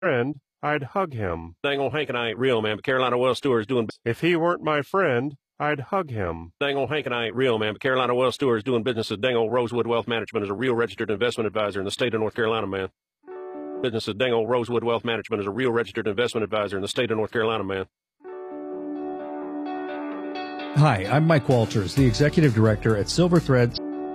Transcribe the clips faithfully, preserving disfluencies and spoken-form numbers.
friend, I'd hug him. Dang old Hank and I ain't real, man, but Carolina Well Stewart's doing... If he weren't my friend, I'd hug him. Dang old Hank and I ain't real, man, but Carolina Well Stewart's doing business at dang old Rosewood Wealth Management as a real registered investment advisor in the state of North Carolina, man. Business at dang old Rosewood Wealth Management as a real registered investment advisor in the state of North Carolina, man. Hi, I'm Mike Walters, the Executive Director at Silver Thread.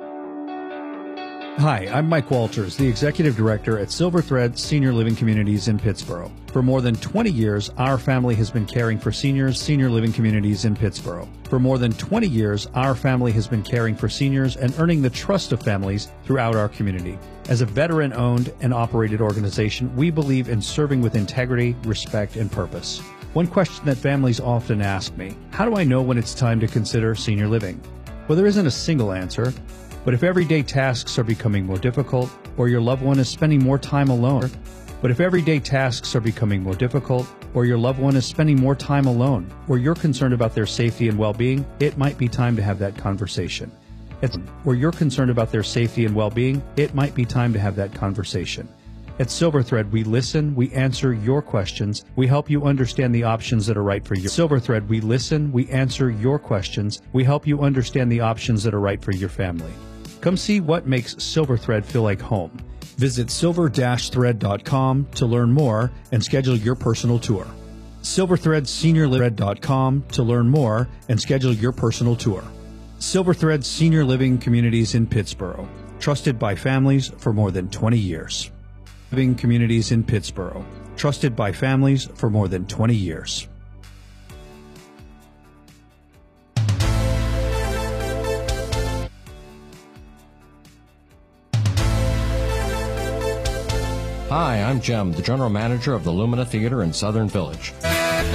Hi, I'm Mike Walters, the Executive Director at Silver Thread Senior Living Communities in Pittsboro. For more than twenty years, our family has been caring for seniors, senior living communities in Pittsboro. For more than twenty years, our family has been caring for seniors and earning the trust of families throughout our community. As a veteran-owned and operated organization, we believe in serving with integrity, respect, and purpose. One question that families often ask me, how do I know when it's time to consider senior living? Well, there isn't a single answer. But if everyday tasks are becoming more difficult, or your loved one is spending more time alone, but if everyday tasks are becoming more difficult, or your loved one is spending more time alone, or you're concerned about their safety and well-being, it might be time to have that conversation. It's, or you're concerned about their safety and well-being, it might be time to have that conversation. At Silver Thread, we listen, we answer your questions, we help you understand the options that are right for you. Silver Thread, we listen, we answer your questions, we help you understand the options that are right for your family. Come see what makes Silver Thread feel like home. Visit silver dash thread dot com to learn more and schedule your personal tour. silver thread senior living dot com to learn more and schedule your personal tour. Silver Thread Senior Living Communities in Pittsboro, trusted by families for more than twenty years. Living communities in Pittsboro, trusted by families for more than twenty years. Hi, I'm Jem, the General Manager of the Lumina Theater in Southern Village.